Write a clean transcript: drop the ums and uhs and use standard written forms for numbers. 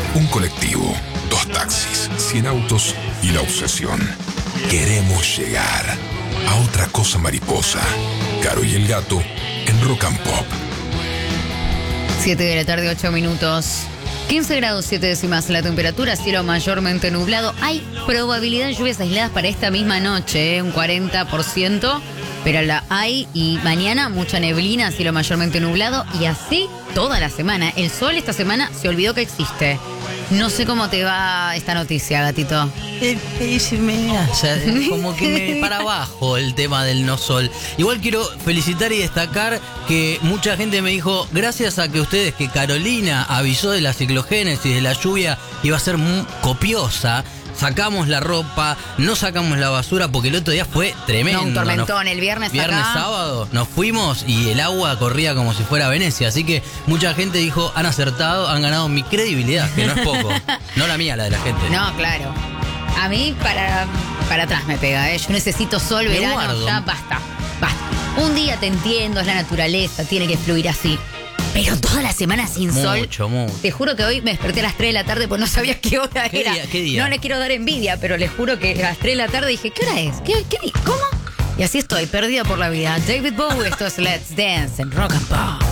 Un colectivo, 2 taxis, 100 autos y la obsesión. Queremos llegar a otra cosa mariposa. Caro y el Gato en Rock and Pop. 7 de la tarde, 8 minutos. 15 grados 7 décimas la temperatura, cielo mayormente nublado. Hay probabilidad de lluvias aisladas para esta misma noche, un 40%, pero la hay. Y mañana mucha neblina, cielo mayormente nublado. Y así toda la semana. El sol esta semana se olvidó que existe. No sé cómo te va esta noticia, gatito. Como que me para abajo el tema del no sol. Igual quiero felicitar y destacar que mucha gente me dijo, gracias a que ustedes, que Carolina avisó de la ciclogénesis, de la lluvia, iba a ser muy copiosa, sacamos la ropa, no sacamos la basura, porque el otro día fue tremendo. No, un tormentón, el viernes acá. Sábado, nos fuimos y el agua corría como si fuera Venecia. Así que mucha gente dijo, han acertado, han ganado mi credibilidad, que no es poco. No la mía, la de la gente. No, claro. A mí para atrás me pega, ¿eh? Yo necesito sol, verano, guardo. ya basta. Un día te entiendo, es la naturaleza, tiene que fluir así. Pero toda la semana sin sol. Mucho. Te juro que hoy me desperté a las 3 de la tarde porque no sabía qué hora era. ¿Qué día? No le quiero dar envidia, pero les juro que a las 3 de la tarde dije, ¿qué hora es? ¿Qué día? ¿Cómo? Y así estoy, perdida por la vida. David Bowie, esto es Let's Dance en Rock and Pop.